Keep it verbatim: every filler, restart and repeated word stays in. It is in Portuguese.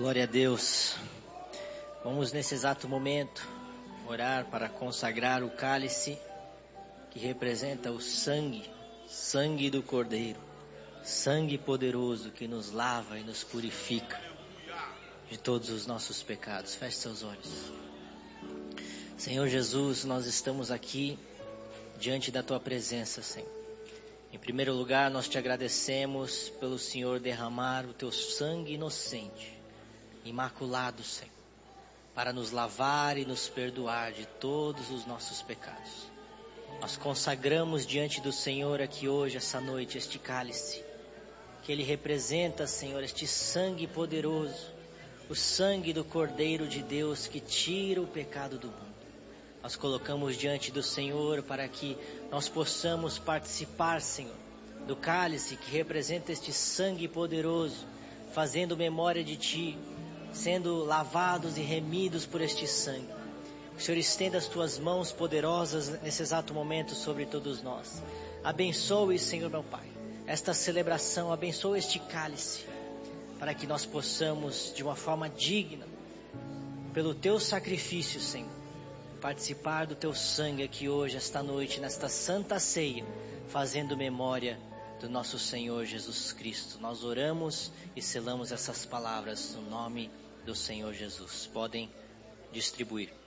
Glória a Deus. Vamos nesse exato momento orar para consagrar o cálice que representa o sangue, sangue do Cordeiro, sangue poderoso que nos lava e nos purifica de todos os nossos pecados. Feche seus olhos. Senhor Jesus, nós estamos aqui diante da Tua presença, Senhor. Em primeiro lugar, nós te agradecemos pelo Senhor derramar o Teu sangue inocente, imaculado, Senhor, para nos lavar e nos perdoar de todos os nossos pecados. Nós consagramos diante do Senhor aqui hoje, essa noite, este cálice, que Ele representa, Senhor, este sangue poderoso, o sangue do Cordeiro de Deus que tira o pecado do mundo. Nós colocamos diante do Senhor para que nós possamos participar, Senhor, do cálice que representa este sangue poderoso, fazendo memória de Ti, sendo lavados e remidos por este sangue. O Senhor estenda as Tuas mãos poderosas nesse exato momento sobre todos nós. Abençoe, Senhor meu Pai, esta celebração, abençoe este cálice, para que nós possamos, de uma forma digna, pelo Teu sacrifício, Senhor, participar do Teu sangue aqui hoje, esta noite, nesta santa ceia, fazendo memória do nosso Senhor Jesus Cristo. Nós oramos e selamos essas palavras no nome do Senhor Jesus. Podem distribuir.